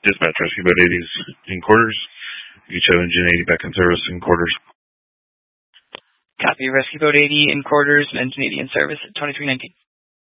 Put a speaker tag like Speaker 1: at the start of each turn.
Speaker 1: Dispatch Rescue Boat 80s in quarters. UCHO Engine 80 back in service in quarters.
Speaker 2: Copy. Rescue Boat 80 in quarters and Engine 80 in service at 2319.